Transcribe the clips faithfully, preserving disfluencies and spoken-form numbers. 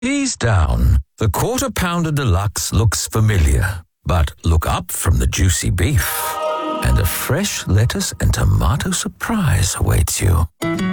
Ease down. The Quarter Pounder Deluxe looks familiar, but look up from the juicy beef and a fresh lettuce and tomato surprise awaits you.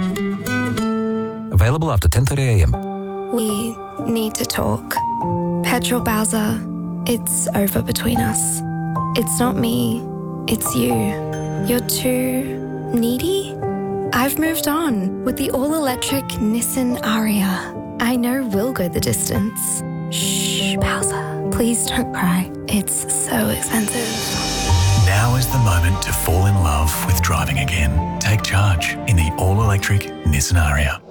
Available after ten thirty a m. We need to talk. Petrol Bowser, it's over between us. It's not me, it's you. You're too needy? I've moved on with the all-electric Nissan Ariya. I know we'll go the distance. Shh, Bowser, please don't cry. It's so expensive. Now is the moment to fall in love with driving again. Take charge in the all-electric Nissan Ariya.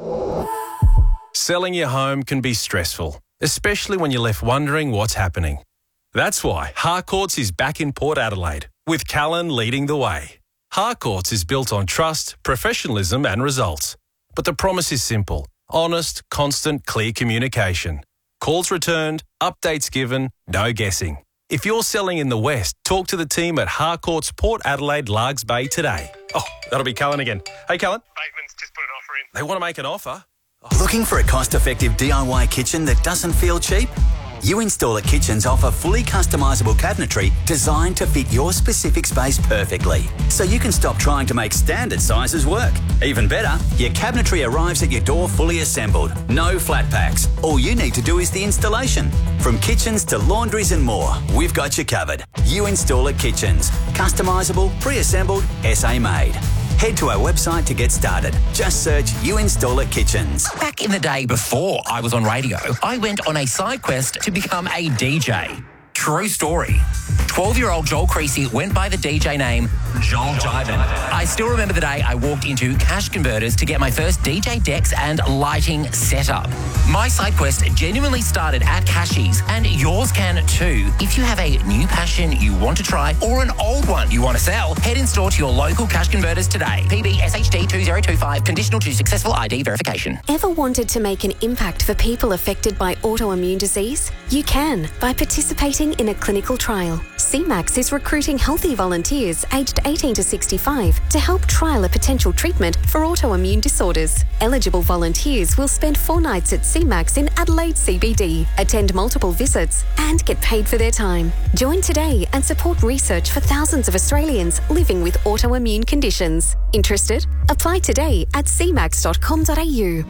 Selling your home can be stressful, especially when you're left wondering what's happening. That's why Harcourts is back in Port Adelaide, with Callan leading the way. Harcourts is built on trust, professionalism and results. But the promise is simple: honest, constant, clear communication. Calls returned, updates given, no guessing. If you're selling in the West, talk to the team at Harcourts Port Adelaide Largs Bay today. Oh, that'll be Callan again. Hey, Callan. Bateman's just put an offer in. They want to make an offer. Looking for a cost-effective D I Y kitchen that doesn't feel cheap? You Install It Kitchens offer fully customisable cabinetry designed to fit your specific space perfectly, so you can stop trying to make standard sizes work. Even better, your cabinetry arrives at your door fully assembled. No flat packs. All you need to do is the installation. From kitchens to laundries and more, we've got you covered. You Install It Kitchens. Customisable, pre-assembled, S A made. Head to our website to get started. Just search You Install It Kitchens. Back in the day before I was on radio, I went on a side quest to become a D J. True story. twelve-year-old Joel Creasy went by the D J name Joel Jivin. I still remember the day I walked into Cash Converters to get my first D J decks and lighting setup. My side quest genuinely started at Cashies, and yours can too. If you have a new passion you want to try or an old one you want to sell, head in store to your local Cash Converters today. P B S H D two zero two five, conditional to successful I D verification. Ever wanted to make an impact for people affected by autoimmune disease? You can by participating in a clinical trial. C MAX is recruiting healthy volunteers aged eighteen to sixty-five to help trial a potential treatment for autoimmune disorders. Eligible volunteers will spend four nights at C MAX in Adelaide C B D, attend multiple visits and get paid for their time. Join today and support research for thousands of Australians living with autoimmune conditions. Interested? Apply today at c max dot com dot a u.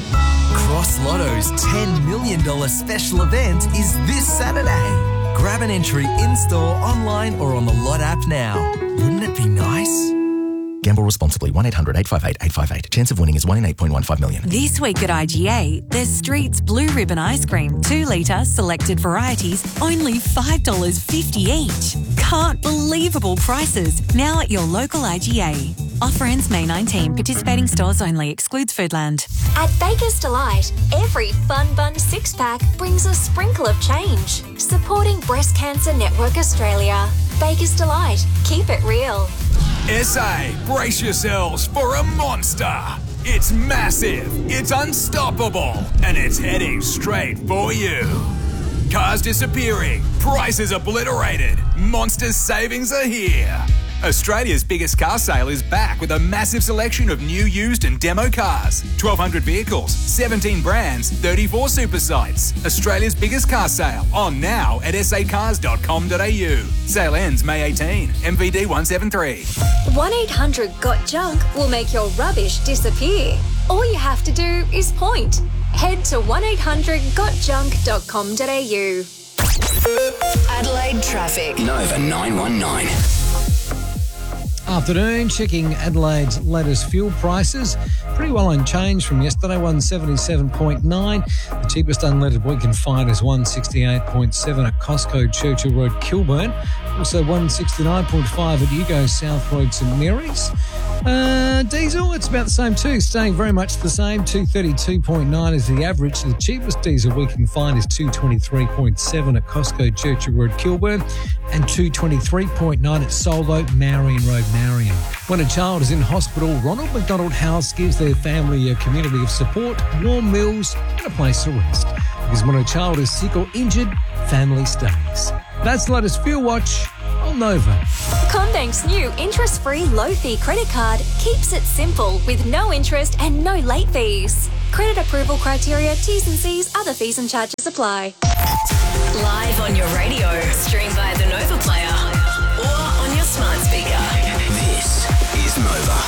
Cross Lotto's ten million dollars special event is this Saturday. Grab an entry in-store, online or on the Lot app now. Wouldn't it be nice? Gamble responsibly. one eight hundred eight five eight eight five eight. Chance of winning is one in eight point one five million. This week at I G A, there's Street's Blue Ribbon Ice Cream. two litre selected varieties, only five dollars fifty each. Can't believable prices. Now at your local I G A. Offer ends May nineteenth. Participating stores only. Excludes Foodland. At Baker's Delight, every Fun Bun six-pack brings a sprinkle of change. Supporting Breast Cancer Network Australia. Baker's Delight. Keep it real. S A, brace yourselves for a monster. It's massive, it's unstoppable, and it's heading straight for you. Cars disappearing, prices obliterated, Monster's savings are here. Australia's biggest car sale is back with a massive selection of new, used and demo cars. twelve hundred vehicles, seventeen brands, thirty-four super sites. Australia's biggest car sale on now at s a cars dot com dot a u. Sale ends May eighteenth. M V D one seven three. one eight hundred got junk will make your rubbish disappear. All you have to do is point. Head to one eight hundred got junk dot com dot a u. Adelaide traffic. Nova nine one nine. Afternoon, checking Adelaide's latest fuel prices. Pretty well unchanged from yesterday, one seventy-seven point nine. The cheapest unleaded we can find is one sixty-eight point seven at Costco Churchill Road, Kilburn. Also one sixty-nine point five at Yugo South Road, St Mary's. Uh, diesel, it's about the same too, staying very much the same. two thirty-two point nine is the average. The cheapest diesel we can find is two twenty-three point seven at Costco Churchill Road, Kilburn, and two twenty-three point nine at Solvo, Marion Road, Marion. When a child is in hospital, Ronald McDonald House gives their family a community of support, warm meals, and a place to rest. Because when a child is sick or injured, family stays. That's the latest Fuel Watch on Nova. CommBank's new interest-free low-fee credit card keeps it simple with no interest and no late fees. Credit approval criteria, T's and C's, other fees and charges apply. Live on your radio, stream via the Nova Player or on your smart speaker. This is Nova.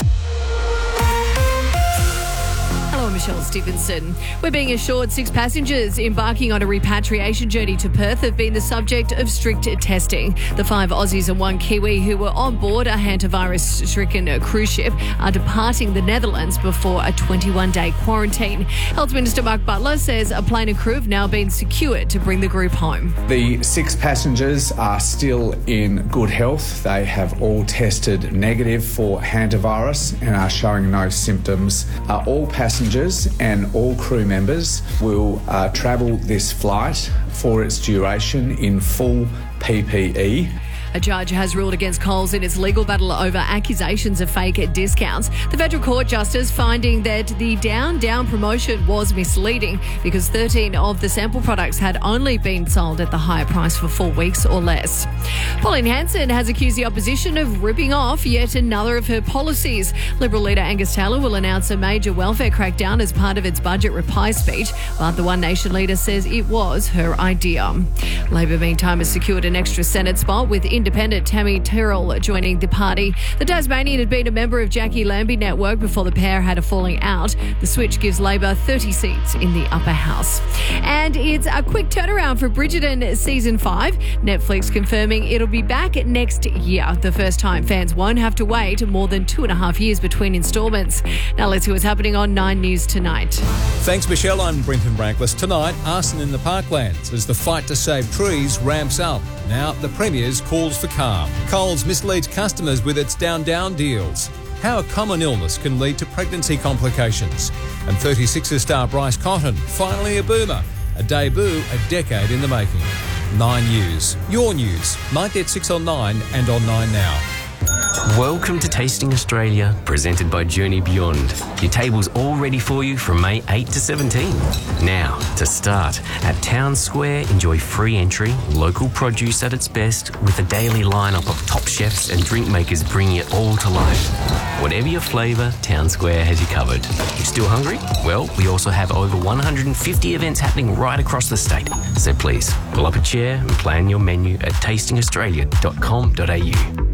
Hello, Michelle Stevenson. We're being assured six passengers embarking on a repatriation journey to Perth have been the subject of strict testing. The five Aussies and one Kiwi who were on board a hantavirus-stricken cruise ship are departing the Netherlands before a twenty-one day quarantine. Health Minister Mark Butler says a plane and crew have now been secured to bring the group home. The six passengers are still in good health. They have all tested negative for hantavirus and are showing no symptoms. Uh, all passengers and all crew members will uh, travel this flight for its duration in full P P E. A judge has ruled against Coles in its legal battle over accusations of fake discounts. The Federal Court Justice finding that the Down Down promotion was misleading because thirteen of the sample products had only been sold at the higher price for four weeks or less. Pauline Hanson has accused the opposition of ripping off yet another of her policies. Liberal leader Angus Taylor will announce a major welfare crackdown as part of its budget reply speech, but the One Nation leader says it was her idea. Labor, meantime, has secured an extra Senate spot with Independent Tammy Terrell joining the party. The Tasmanian had been a member of Jackie Lambie Network before the pair had a falling out. The switch gives Labor thirty seats in the upper house. And it's a quick turnaround for Bridgerton Season five. Netflix confirming it'll be back next year. The first time fans won't have to wait more than two and a half years between instalments. Now let's see what's happening on Nine News tonight. Thanks, Michelle. I'm Brenton Brankless. Tonight, arson in the parklands as the fight to save trees ramps up. Now, the Premier's calls for calm. Coles misleads customers with its down-down deals. How a common illness can lead to pregnancy complications. And thirty-sixers star Bryce Cotton, finally a boomer. A debut a decade in the making. Nine News. Your news. ninety at six on Nine and on Nine Now. Welcome to Tasting Australia, presented by Journey Beyond. Your table's all ready for you from May eighth to seventeenth. Now, to start, at Town Square, enjoy free entry, local produce at its best, with a daily lineup of top chefs and drink makers bringing it all to life. Whatever your flavour, Town Square has you covered. You still hungry? Well, we also have over one hundred fifty events happening right across the state. So please, pull up a chair and plan your menu at tasting australia dot com dot a u.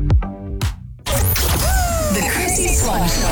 The Chrissy Swan Show.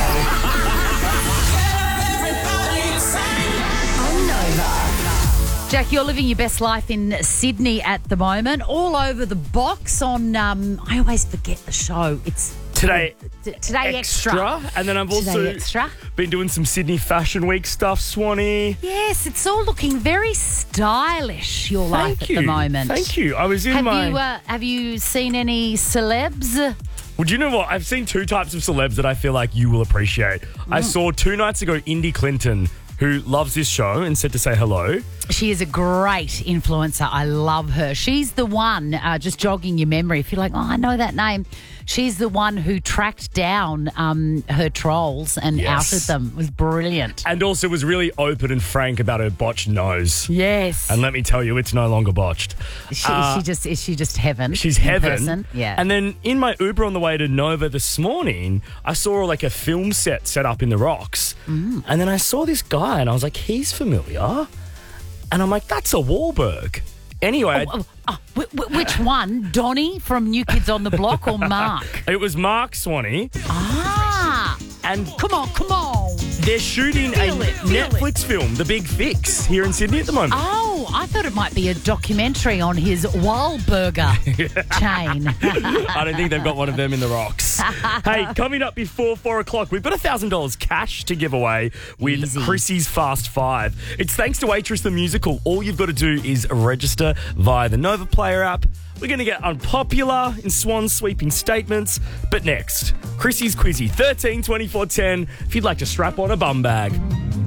On Nova. Jack, you're living your best life in Sydney at the moment. All over the box on, um, I always forget the show. It's Today, t- today extra. extra. And then I've also Today extra. been doing some Sydney Fashion Week stuff, Swanee. Yes, it's all looking very stylish, your life Thank at you. the moment. Thank you. I was in have my... You, uh, have you seen any celebs? Well, do you know what? I've seen two types of celebs that I feel like you will appreciate. Mm. I saw two nights ago Indy Clinton, who loves this show and said to say hello. She is a great influencer. I love her. She's the one, uh, just jogging your memory, if you're like, oh, I know that name. She's the one who tracked down um, her trolls and Yes. outed them. It was brilliant. And also was really open and frank about her botched nose. Yes. And let me tell you, it's no longer botched. She, Uh, she just is she just heaven? She's in heaven. person? Yeah. And then in my Uber on the way to Nova this morning, I saw like a film set set up in the rocks. Mm. And then I saw this guy and I was like, he's familiar. And I'm like, that's a Wahlberg. Anyway. Oh, oh, oh, wh- wh- which one? Donnie from New Kids on the Block or Mark? It was Mark Swanee. Ah. And come on, come on. They're shooting Feel a it, feel Netflix film, The Big Fix, here in Sydney at the moment. Oh, I thought it might be a documentary on his Wahlburger chain. I don't think they've got one of them in the rocks. Hey, coming up before four o'clock, we've got one thousand dollars cash to give away with Easy. Chrissy's Fast Five. It's thanks to Waitress the Musical. All you've got to do is register via the Nova Player app. We're going to get unpopular in Swan's sweeping statements. But next, Chrissy's Quizzy, thirteen twenty-four ten, if you'd like to strap on a bum bag.